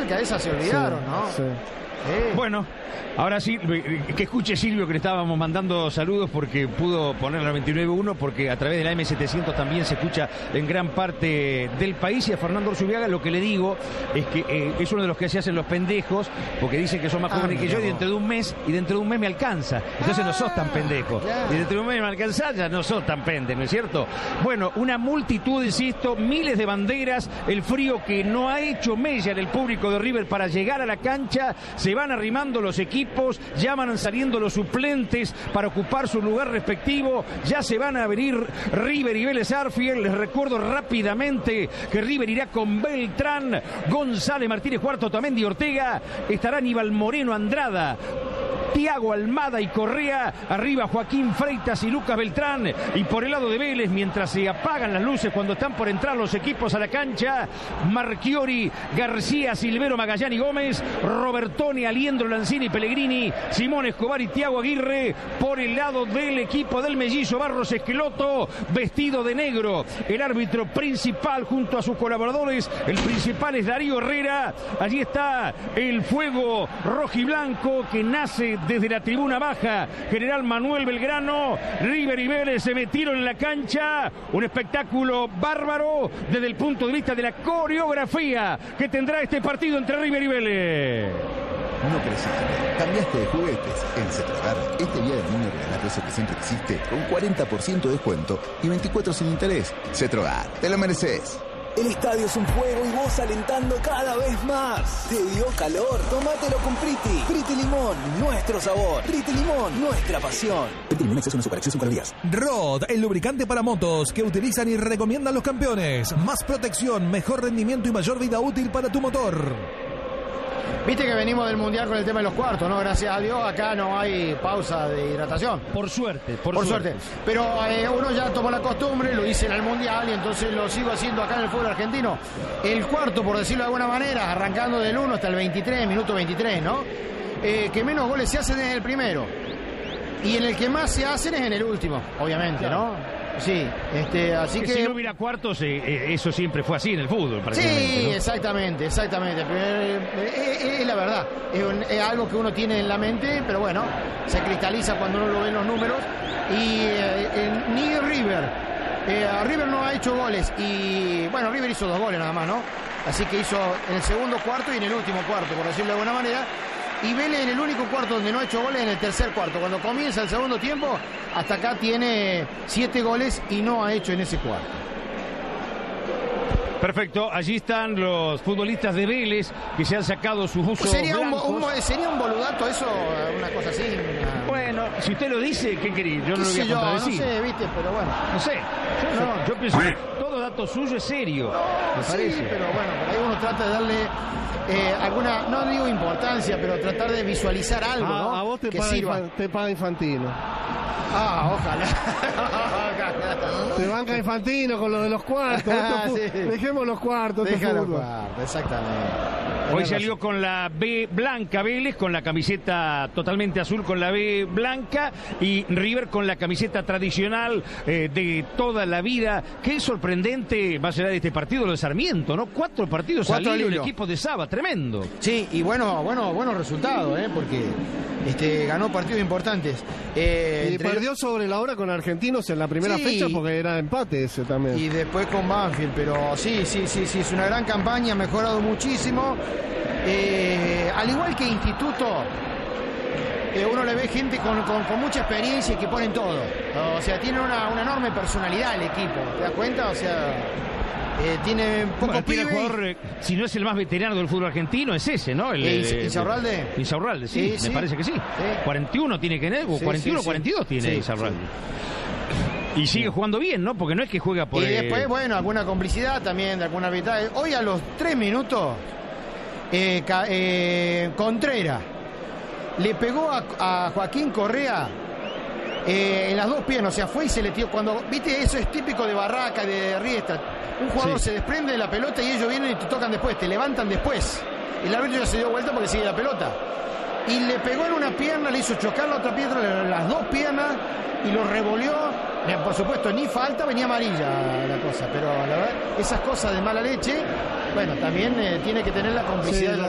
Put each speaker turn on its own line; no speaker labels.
polémica esa se olvidaron, ¿no?
Sí.
Bueno, ahora sí, que escuche Silvio que le estábamos mandando saludos porque pudo poner la 29.1 porque a través de la M700 también se escucha en gran parte del país. Y a Fernando Orsubiaga lo que le digo es que es uno de los que se hacen los pendejos porque dicen que son más jóvenes que yo y dentro de un mes me alcanza. Entonces no sos tan pendejo. Y dentro de un mes me alcanza, ya no sos tan pendejo, ¿no es cierto? Bueno, una multitud, insisto, miles de banderas, el frío que no ha hecho mella en el público de River para llegar a la cancha. Se van arrimando los equipos, ya van saliendo los suplentes para ocupar su lugar respectivo, ya se van a venir River y Vélez Sarsfield. Les recuerdo rápidamente que River irá con Beltrán, González, Martínez, Cuarto, Otamendi, Ortega, estará Aníbal Moreno, Andrada, Thiago Almada y Correa, arriba Joaquín Freitas y Lucas Beltrán, y por el lado de Vélez, mientras se apagan las luces cuando están por entrar los equipos a la cancha, Marchiori, García, Silvero, Magallán y Gómez, Robertoni, Aliendro, Lanzini, Pellegrini, Simón Escobar y Thiago Aguirre. Por el lado del equipo del mellizo, Barros Esqueloto, vestido de negro, el árbitro principal junto a sus colaboradores. El principal es Darío Herrera. Allí está el fuego rojiblanco que nace desde la tribuna baja, General Manuel Belgrano. River y Vélez se metieron en la cancha, un espectáculo bárbaro desde el punto de vista de la coreografía que tendrá este partido entre River y Vélez.
No creciste, cambiaste de juguetes. En Cetrogar, este día del niño regalá eso que siempre quisiste, con 40% de descuento y 24 sin interés. Cetrogar, te lo mereces.
El estadio es un juego y vos alentando cada vez más. ¿Te dio calor? Tómatelo con Priti. Priti Limón, nuestro sabor. Priti Limón, nuestra pasión.
Priti Limón exceso en superacción sin calorías.
Rod, el lubricante para motos que utilizan y recomiendan los campeones. Más protección, mejor rendimiento y mayor vida útil para tu motor.
Viste que venimos del Mundial con el tema de los cuartos, ¿no? Gracias a Dios, acá no hay pausa de hidratación.
Por suerte.
Pero uno ya tomó la costumbre, lo hice en el Mundial y entonces lo sigo haciendo acá en el fútbol argentino. El cuarto, por decirlo de alguna manera, arrancando del 1 hasta el 23, minuto 23, ¿no? Que menos goles se hacen es el primero. Y en el que más se hacen es en el último, obviamente, claro. ¿No? Sí, así que
si no hubiera cuartos, eso siempre fue así en el fútbol.
Sí,
¿no?
exactamente. Es la verdad. Es algo que uno tiene en la mente, pero bueno, se cristaliza cuando uno lo ve en los números. Y ni River. River no ha hecho goles. Y bueno, River hizo 2 goles nada más, ¿no? Así que hizo en el segundo cuarto y en el último cuarto, por decirlo de alguna manera. Y Vélez en el único cuarto donde no ha hecho goles en el tercer cuarto. Cuando comienza el segundo tiempo, hasta acá tiene 7 goles y no ha hecho en ese cuarto.
Perfecto, allí están los futbolistas de Vélez que se han sacado sus usos blancos.
¿Sería un boludato eso? Una cosa así.
Bueno, si usted lo dice, ¿qué quería? Yo no lo voy a contradecir.
No sé, viste, pero bueno.
No sé. Yo pienso que todo dato suyo es serio. Me parece.
Sí, pero bueno, por ahí uno trata de darle alguna, no digo importancia, pero tratar de visualizar algo, ¿no?
A vos te paga Infantino.
Ojalá.
Te banca Infantino con lo de los cuartos. Sí. Dejemos los cuartos.
Deja los cuartos, exactamente.
Hoy salió con la B blanca Vélez, con la camiseta totalmente azul con la B blanca, y River con la camiseta tradicional de toda la vida. Qué sorprendente va a ser de este partido lo de Sarmiento, ¿no? 4 partidos salidos el equipo de Saba, tremendo.
Sí, y buenos resultados, porque ganó partidos importantes.
Y perdió sobre la hora con Argentinos en la primera fecha porque era empate ese también.
Y después con Banfield, pero sí, es una gran campaña, ha mejorado muchísimo. Al igual que Instituto, uno le ve gente con mucha experiencia y que ponen todo. O sea, tiene una enorme personalidad el equipo, ¿te das cuenta? O sea, tiene poco
tiene el jugador, si no es el más veterano del fútbol argentino, es ese, ¿no?
Insaurralde.
Insaurralde, sí, me parece que sí. 41 tiene que tener, o 41 o 42 tiene Insaurralde. Y sigue jugando bien, ¿no? Porque no es que juega por...
Y después, alguna complicidad también de alguna arbitraje. Hoy a los 3 minutos, Contreras le pegó a Joaquín Correa en las 2 piernas, o sea, fue y se le tiró. Cuando, viste, eso es típico de Barraca, de Riestra. Un jugador se desprende de la pelota y ellos vienen y te tocan después, te levantan después. El árbitro ya se dio vuelta porque sigue la pelota. Y le pegó en una pierna, le hizo chocar la otra pierna, las 2 piernas, y lo revolvió. Por supuesto, ni falta, venía amarilla la cosa. Pero la verdad, esas cosas de mala leche, bueno, también tiene que tener la complicidad de